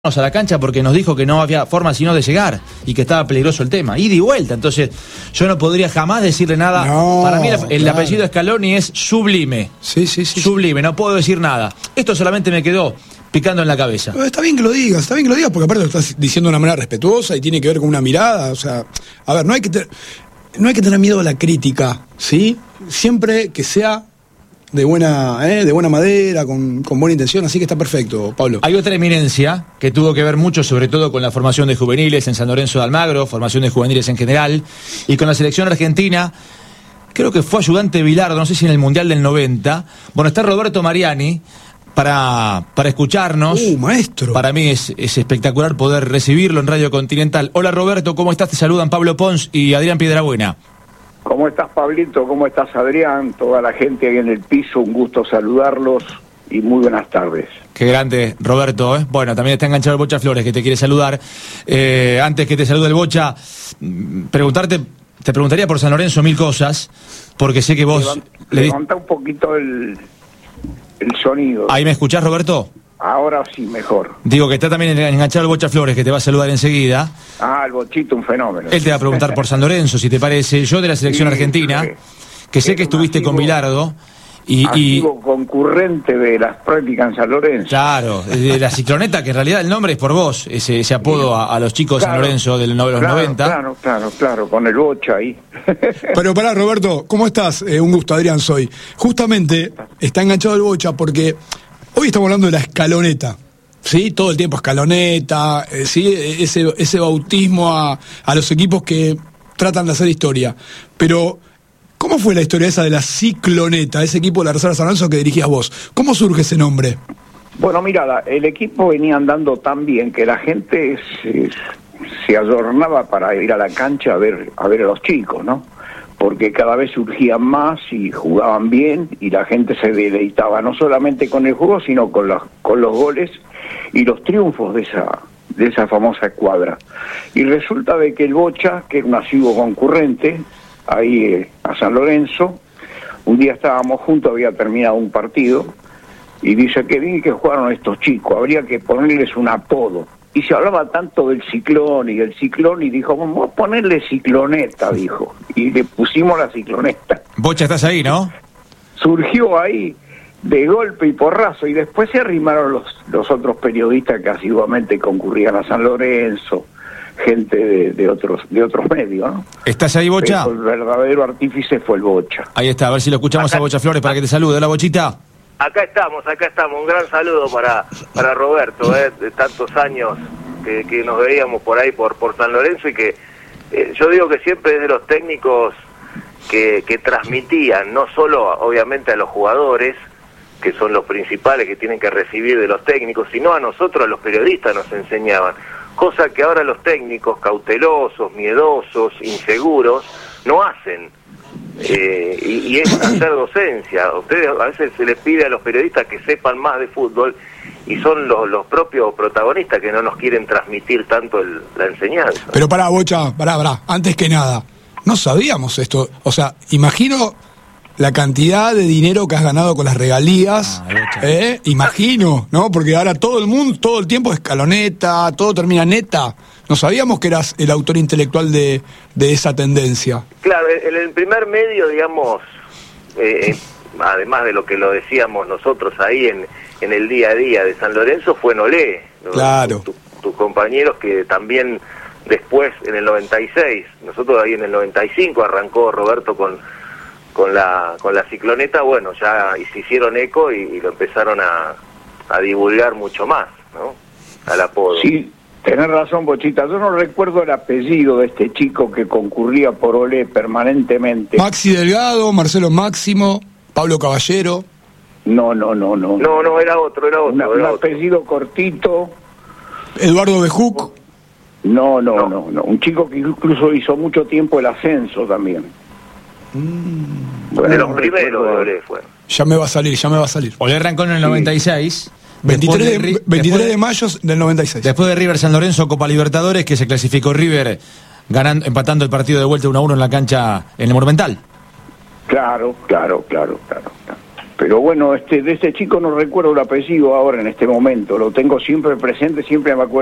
a la cancha porque nos dijo que no había forma sino de llegar y que estaba peligroso el tema, ida y vuelta. Entonces yo no podría jamás decirle nada. Para mí el apellido Scaloni es sublime. Sí. Sublime, no puedo decir nada. Esto solamente me quedó picando en la cabeza. Pero está bien que lo digas, porque aparte lo estás diciendo de una manera respetuosa y tiene que ver con una mirada. O sea, a ver, no hay que tener miedo a la crítica, ¿sí? Siempre que sea de buena madera, con buena intención, así que está perfecto, Pablo. Hay otra eminencia que tuvo que ver mucho, sobre todo con la formación de juveniles en San Lorenzo de Almagro, formación de juveniles en general, y con la selección argentina. Creo que fue ayudante de Bilardo, no sé si en el Mundial del 90. Bueno, está Roberto Mariani para escucharnos. Maestro. Para mí es espectacular poder recibirlo en Radio Continental. Hola Roberto, ¿cómo estás? Te saludan Pablo Pons y Adrián Piedrabuena. ¿Cómo estás, Pablito? ¿Cómo estás, Adrián? Toda la gente ahí en el piso, un gusto saludarlos y muy buenas tardes. Qué grande, Roberto, ¿eh? Bueno, también está enganchado el Bocha Flores, que te quiere saludar. Antes que te salude el Bocha, te preguntaría por San Lorenzo 1000 cosas, porque sé que vos... Levanta un poquito el sonido. ¿Ahí me escuchás, Roberto? Ahora sí, mejor. Digo que está también enganchado el Bocha Flores, que te va a saludar enseguida. El Bochito, un fenómeno. Él te va a preguntar por San Lorenzo, si te parece. Yo de la selección argentina, que sé que estuviste con Bilardo. Y concurrente de las prácticas en San Lorenzo. Claro, de la cicloneta, que en realidad el nombre es por vos, ese apodo a los chicos de San Lorenzo de los 90. Claro, con el Bocha ahí. Pero pará, Roberto, ¿cómo estás? Un gusto, Adrián, soy. Justamente está enganchado el Bocha porque hoy estamos hablando de la escaloneta. Sí, todo el tiempo escaloneta, sí, ese bautismo a los equipos que tratan de hacer historia. Pero ¿cómo fue la historia esa de la cicloneta, ese equipo de la Reserva San Lorenzo que dirigías vos? ¿Cómo surge ese nombre? Bueno, mira, el equipo venía andando tan bien que la gente se adornaba para ir a la cancha a ver a los chicos, ¿no? Porque cada vez surgían más y jugaban bien y la gente se deleitaba no solamente con el juego, sino con los goles y los triunfos de esa famosa escuadra. Y resulta de que el Bocha, que era un asiduo concurrente ahí a San Lorenzo, un día estábamos juntos, había terminado un partido, y dice que bien que jugaron estos chicos, habría que ponerles un apodo. Y se hablaba tanto del ciclón, y dijo, vamos a ponerle cicloneta, dijo. Y le pusimos la cicloneta. Bocha, estás ahí, ¿no? Surgió ahí de golpe y porrazo, y después se arrimaron los otros periodistas que asiduamente concurrían a San Lorenzo, gente de otros medios, ¿no? ¿Estás ahí, Bocha? Pero el verdadero artífice fue el Bocha. Ahí está, a ver si lo escuchamos a Bocha Flores para que te salude. Hola, Bochita. Acá estamos, un gran saludo para Roberto, de tantos años que nos veíamos por ahí por San Lorenzo, y que yo digo que siempre es de los técnicos que transmitían, no solo obviamente a los jugadores, que son los principales que tienen que recibir de los técnicos, sino a nosotros, a los periodistas, nos enseñaban, cosa que ahora los técnicos cautelosos, miedosos, inseguros, no hacen. Y es hacer docencia. A ustedes a veces se les pide a los periodistas que sepan más de fútbol, y son los propios protagonistas que no nos quieren transmitir tanto la enseñanza. Pero pará, Bocha, antes que nada, no sabíamos esto. O sea, imagino la cantidad de dinero que has ganado con las regalías, imagino, ¿no? Porque ahora todo el mundo, todo el tiempo es escaloneta, todo termina neta. No sabíamos que eras el autor intelectual de esa tendencia. Claro, en el primer medio, digamos, además de lo que lo decíamos nosotros ahí en el día a día de San Lorenzo, fue Nolé, ¿no? Claro. Tus compañeros que también después, en el 96, nosotros ahí en el 95 arrancó Roberto con la cicloneta, bueno, ya se hicieron eco y lo empezaron a divulgar mucho más, ¿no? Al apodo. Sí, tenés razón, Bochita. Yo no recuerdo el apellido de este chico que concurría por Olé permanentemente. Maxi Delgado, Marcelo Máximo, Pablo Caballero. No, era otro. Un apellido cortito. Eduardo Bejuc. No. Un chico que incluso hizo mucho tiempo el ascenso también. Bueno, de los primeros de Olé fue. Ya me va a salir. Olé arrancó en el 96. 23 de mayo del 96. Después de River San Lorenzo, Copa Libertadores, que se clasificó River empatando el partido de vuelta 1-1 en la cancha en el Monumental. Claro. Pero bueno, de este chico no recuerdo el apellido ahora en este momento, lo tengo siempre presente, siempre me acuerdo.